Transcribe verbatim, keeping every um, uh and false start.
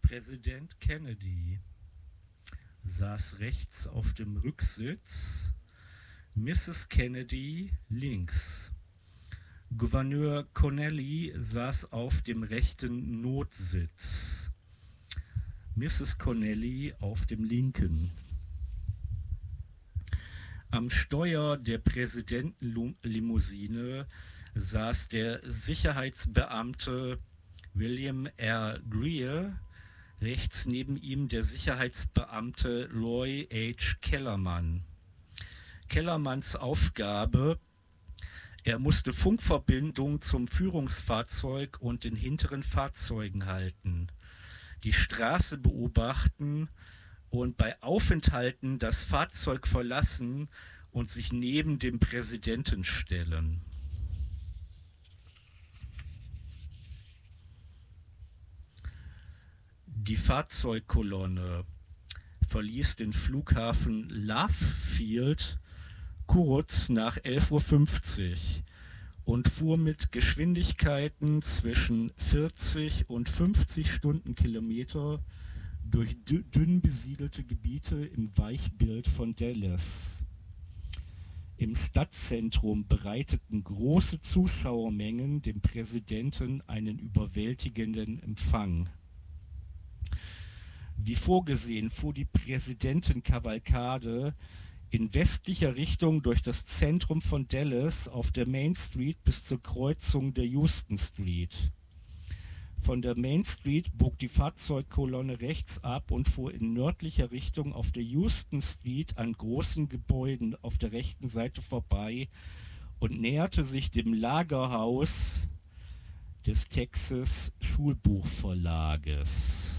Präsident Kennedy saß rechts auf dem Rücksitz, Misses Kennedy links. Gouverneur Connally saß auf dem rechten Notsitz, Misses Connally auf dem linken. Am Steuer der Präsidentenlimousine saß der Sicherheitsbeamte William R. Greer, rechts neben ihm der Sicherheitsbeamte Roy H. Kellerman. Kellermanns Aufgabe: Er musste Funkverbindung zum Führungsfahrzeug und den hinteren Fahrzeugen halten, die Straße beobachten und bei Aufenthalten das Fahrzeug verlassen und sich neben dem Präsidenten stellen. Die Fahrzeugkolonne verließ den Flughafen Love Field kurz nach elf Uhr fünfzig und fuhr mit Geschwindigkeiten zwischen vierzig und fünfzig Stundenkilometer durch dünn besiedelte Gebiete im Weichbild von Dallas. Im Stadtzentrum bereiteten große Zuschauermengen dem Präsidenten einen überwältigenden Empfang. Wie vorgesehen fuhr die Präsidentenkavalkade in westlicher Richtung durch das Zentrum von Dallas auf der Main Street bis zur Kreuzung der Houston Street. Von der Main Street bog die Fahrzeugkolonne rechts ab und fuhr in nördlicher Richtung auf der Houston Street an großen Gebäuden auf der rechten Seite vorbei und näherte sich dem Lagerhaus des Texas Schulbuchverlages.